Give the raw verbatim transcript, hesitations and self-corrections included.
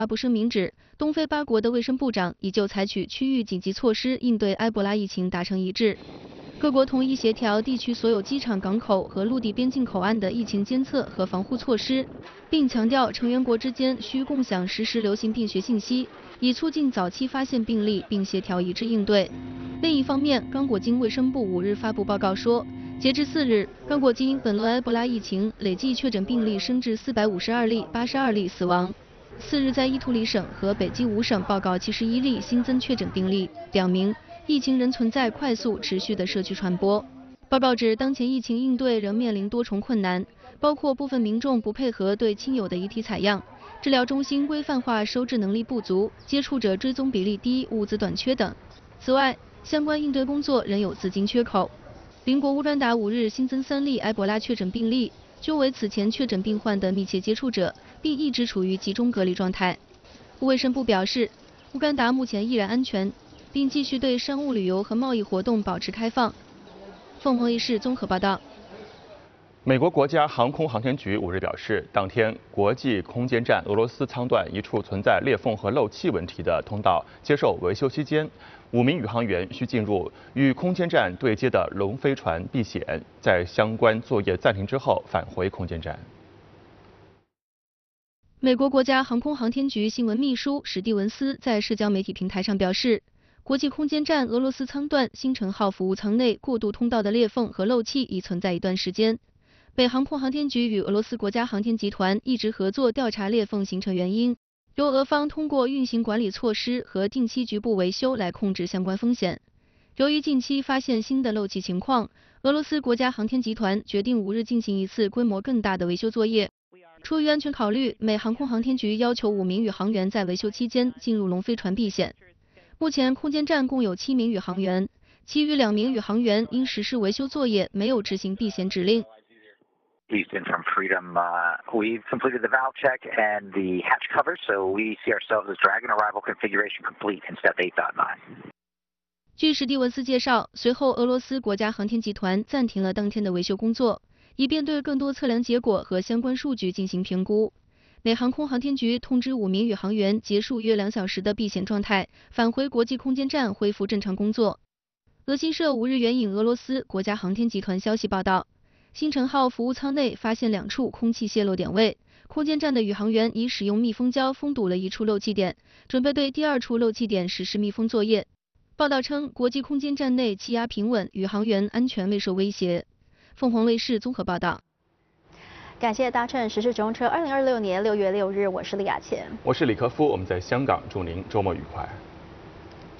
发布声明指，东非八国的卫生部长已就采取区域紧急措施应对埃博拉疫情达成一致。各国同意协调地区所有机场、港口和陆地边境口岸的疫情监测和防护措施，并强调成员国之间需共享实时流行病学信息，以促进早期发现病例并协调一致应对。另一方面，刚果金卫生部五日发布报告说，截至四日，刚果金本轮埃博拉疫情累计确诊病例升至四百五十二例，八十二例死亡。四日，在伊图里省和北基五省报告七十一例新增确诊病例，表明疫情仍存在快速持续的社区传播。报告指，当前疫情应对仍面临多重困难，包括部分民众不配合对亲友的遗体采样、治疗中心规范化收治能力不足、接触者追踪比例低、物资短缺等。此外，相关应对工作仍有资金缺口。邻国乌干达五日新增三例埃博拉确诊病例，均为此前确诊病患的密切接触者，并一直处于集中隔离状态。卫生部表示，乌干达目前依然安全，并继续对商务旅游和贸易活动保持开放。凤凰卫视综合报道。 美国国家航空航天局五日表示，当天国际空间站俄罗斯舱段一处存在裂缝和漏气问题的通道接受维修期间，五名宇航员需进入与空间站对接的龙飞船避险，在相关作业暂停之后返回空间站。 美国国家航空航天局新闻秘书史蒂文斯在社交媒体平台上表示，国际空间站俄罗斯舱段星辰号服务舱内过渡通道的裂缝和漏气已存在一段时间。美航空航天局与俄罗斯国家航天集团一直合作调查裂缝形成原因，由俄方通过运行管理措施和定期局部维修来控制相关风险。由于近期发现新的漏气情况，俄罗斯国家航天集团决定五日进行一次规模更大的维修作业。出于安全考虑，美航空航天局要求五名宇航员在维修期间进入龙飞船避险。目前空间站共有七名宇航员，其余两名宇航员因实施维修作业没有执行避险指令。 Houston from Freedom, uh, we've completed the valve check and the hatch cover, so we see ourselves as Dragon arrival configuration complete in step eight point nine. 据史蒂文斯介绍，随后俄罗斯国家航天集团暂停了当天的维修工作，以便对更多测量结果和相关数据进行评估。美航空航天局通知五名宇航员结束约两小时的避险状态，返回国际空间站恢复正常工作。俄新社五日援引俄罗斯国家航天集团消息报道，星辰号服务舱内发现两处空气泄漏点位，空间站的宇航员已使用密封胶封堵了一处漏气点，准备对第二处漏气点实施密封作业。报道称，国际空间站内气压平稳，宇航员安全未受威胁。凤凰卫视综合报道。 感谢搭乘时事中车。二零二六年六月六日，我是李雅倩， 我是李克夫，我们在香港，祝您周末愉快。